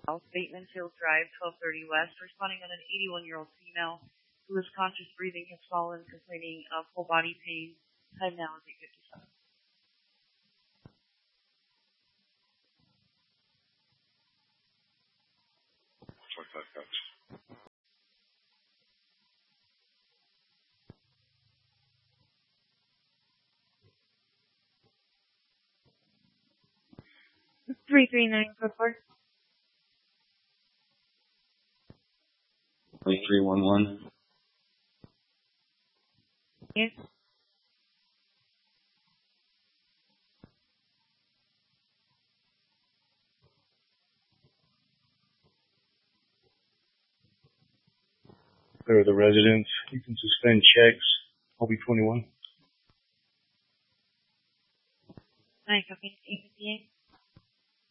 Bateman Field Drive, 1230 West, responding on an 81-year-old female who is conscious breathing, has fallen, complaining of full body pain. Time now is 8:57. Three 339 for 4. 2311. Yes. There are the residents. You can suspend checks. I'll be 21. 9 copy. 858.